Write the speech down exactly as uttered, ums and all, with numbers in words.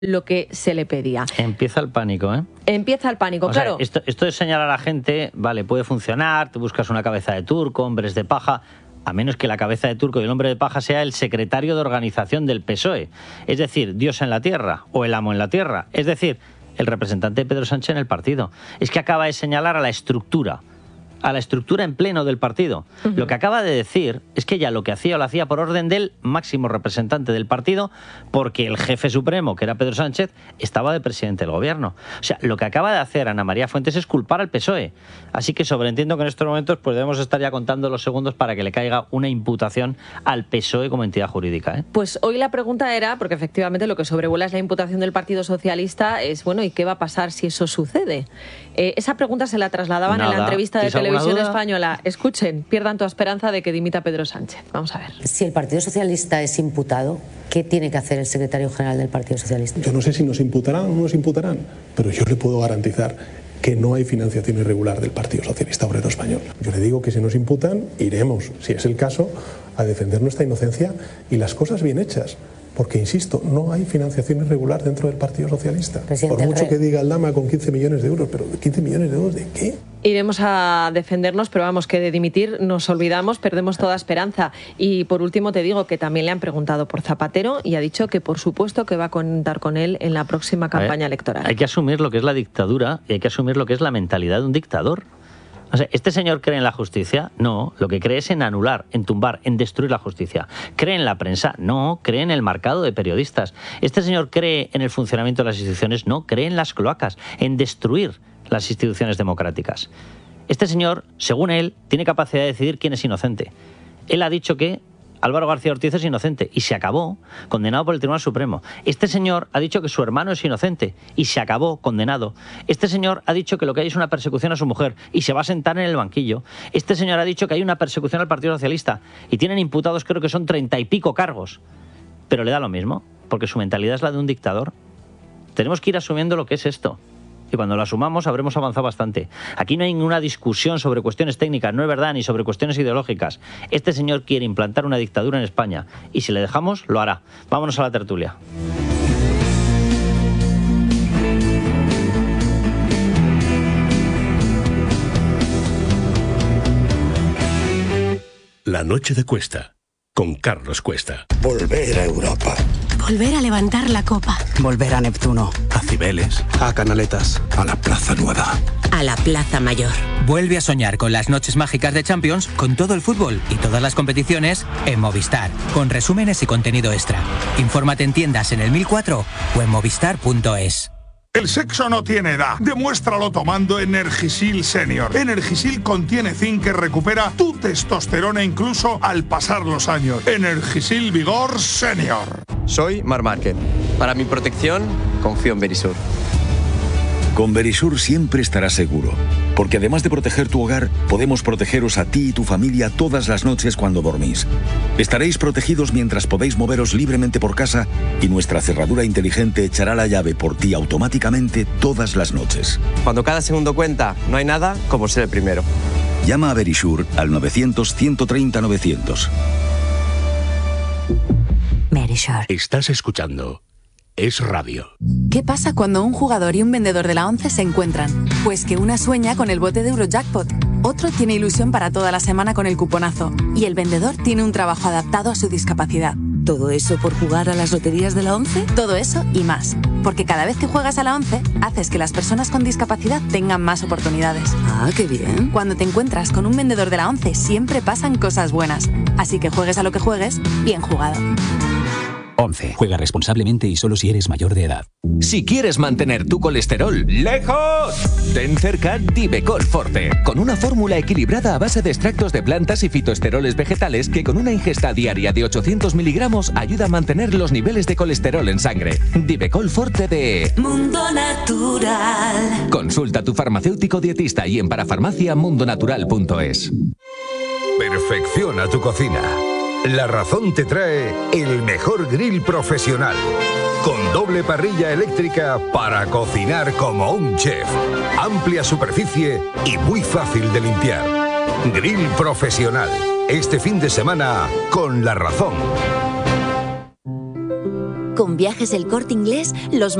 lo que se le pedía. Empieza el pánico, ¿eh? Empieza el pánico, o claro. Sea, esto, esto de señalar a la gente, vale, puede funcionar, tú buscas una cabeza de turco, hombres de paja, a menos que la cabeza de turco y el hombre de paja sea el secretario de organización del P S O E. Es decir, Dios en la tierra o el amo en la tierra. Es decir, el representante de Pedro Sánchez en el partido. Es que acaba de señalar a la estructura. a la estructura en pleno del partido. Uh-huh. Lo que acaba de decir es que ella lo que hacía lo hacía por orden del máximo representante del partido, porque el jefe supremo, que era Pedro Sánchez, estaba de presidente del gobierno. O sea, lo que acaba de hacer Ana María Fuentes es culpar al P S O E. Así que sobreentiendo que en estos momentos pues debemos estar ya contando los segundos para que le caiga una imputación al P S O E como entidad jurídica, ¿eh? Pues hoy la pregunta era, porque efectivamente lo que sobrevuela es la imputación del Partido Socialista, es bueno, ¿y qué va a pasar si eso sucede? Eh, esa pregunta se la trasladaban Nada. en la entrevista de televisión duda? española. Escuchen, pierdan toda esperanza de que dimita Pedro Sánchez. Vamos a ver. Si el Partido Socialista es imputado, ¿qué tiene que hacer el secretario general del Partido Socialista? Yo no sé si nos imputarán o no nos imputarán, pero yo le puedo garantizar que no hay financiación irregular del Partido Socialista Obrero Español. Yo le digo que si nos imputan, iremos, si es el caso, a defender nuestra inocencia y las cosas bien hechas. Porque, insisto, no hay financiación irregular dentro del Partido Socialista. Presidente, Por mucho el que diga el Lama con quince millones de euros, pero ¿quince millones de euros de qué? Iremos a defendernos, pero vamos, que de dimitir nos olvidamos, perdemos toda esperanza. Y por último te digo que también le han preguntado por Zapatero y ha dicho que por supuesto que va a contar con él en la próxima campaña ver, electoral. Hay que asumir lo que es la dictadura y hay que asumir lo que es la mentalidad de un dictador. O sea, ¿este señor cree en la justicia? No, lo que cree es en anular, en tumbar, en destruir la justicia. ¿Cree en la prensa? No, cree en el marcado de periodistas. ¿Este señor cree en el funcionamiento de las instituciones? No, cree en las cloacas, en destruir las instituciones democráticas. Este señor, según él, tiene capacidad de decidir quién es inocente. Él ha dicho que Álvaro García Ortiz es inocente y se acabó, condenado por el Tribunal Supremo. Este señor ha dicho que su hermano es inocente y se acabó, condenado. Este señor ha dicho que lo que hay es una persecución a su mujer y se va a sentar en el banquillo. Este señor ha dicho que hay una persecución al Partido Socialista y tienen imputados, creo que son treinta y pico cargos. Pero le da lo mismo, porque su mentalidad es la de un dictador. Tenemos que ir asumiendo lo que es esto. Y cuando lo asumamos habremos avanzado bastante. Aquí no hay ninguna discusión sobre cuestiones técnicas, no es verdad, ni sobre cuestiones ideológicas. Este señor quiere implantar una dictadura en España y si le dejamos, lo hará. Vámonos a la tertulia. La noche de Cuesta, con Carlos Cuesta. Volver a Europa. Volver a levantar la copa. Volver a Neptuno. A Cibeles. A Canaletas. A la Plaza Nueva. A la Plaza Mayor. Vuelve a soñar con las noches mágicas de Champions, con todo el fútbol y todas las competiciones en Movistar, con resúmenes y contenido extra. Infórmate en tiendas en el mil cuatro o en movistar punto es. El sexo no tiene edad. Demuéstralo tomando Energisil Senior. Energisil contiene zinc que recupera tu testosterona incluso al pasar los años. Energisil Vigor Senior. Soy Mar Márquez. Para mi protección, confío en Verisur. Con Verisur siempre estarás seguro, porque además de proteger tu hogar, podemos protegeros a ti y tu familia todas las noches cuando dormís. Estaréis protegidos mientras podéis moveros libremente por casa y nuestra cerradura inteligente echará la llave por ti automáticamente todas las noches. Cuando cada segundo cuenta, no hay nada como ser el primero. Llama a Verisur al novecientos, ciento treinta, novecientos. Verisur. Estás escuchando Es Radio. ¿Qué pasa cuando un jugador y un vendedor de la ONCE se encuentran? Pues que una sueña con el bote de Eurojackpot, otro tiene ilusión para toda la semana con el cuponazo y el vendedor tiene un trabajo adaptado a su discapacidad. ¿Todo eso por jugar a las loterías de la ONCE? Todo eso y más. Porque cada vez que juegas a la ONCE, haces que las personas con discapacidad tengan más oportunidades. Ah, qué bien. Cuando te encuentras con un vendedor de la ONCE, siempre pasan cosas buenas. Así que juegues a lo que juegues, bien jugado. once. Juega responsablemente y solo si eres mayor de edad. Si quieres mantener tu colesterol lejos, ten cerca Divecol Forte, con una fórmula equilibrada a base de extractos de plantas y fitoesteroles vegetales que con una ingesta diaria de ochocientos miligramos ayuda a mantener los niveles de colesterol en sangre. Divecol Forte de Mundo Natural. Consulta a tu farmacéutico dietista y en parafarmacia mundonatural punto es. Perfecciona tu cocina. La Razón te trae el mejor grill profesional, con doble parrilla eléctrica para cocinar como un chef. Amplia superficie y muy fácil de limpiar. Grill profesional, este fin de semana con La Razón. Con Viajes El Corte Inglés, los